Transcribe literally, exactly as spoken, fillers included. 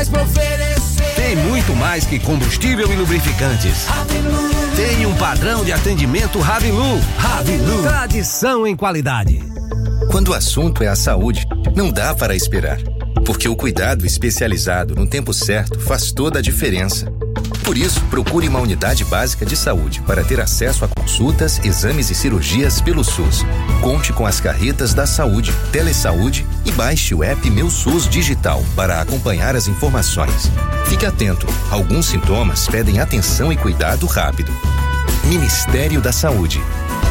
mais pra oferecer. Tem muito mais que combustível e lubrificantes. Ravilu. Tem um padrão de atendimento Ravilu. Ravilu. Tradição em qualidade. Quando o assunto é a saúde, não dá para esperar. Porque o cuidado especializado no tempo certo faz toda a diferença. Por isso, procure uma unidade básica de saúde para ter acesso a consultas, exames e cirurgias pelo SUS. Conte com as carretas da saúde, Telesaúde e baixe o app Meu SUS Digital para acompanhar as informações. Fique atento, alguns sintomas pedem atenção e cuidado rápido. Ministério da Saúde.